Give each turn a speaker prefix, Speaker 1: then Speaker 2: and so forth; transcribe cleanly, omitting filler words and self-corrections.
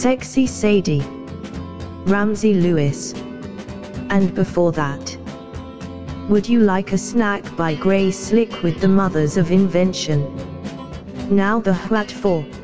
Speaker 1: Sexy Sadie, Ramsey Lewis. And before that, Would You Like a Snack by Grace Slick with the Mothers of Invention. Now the What For.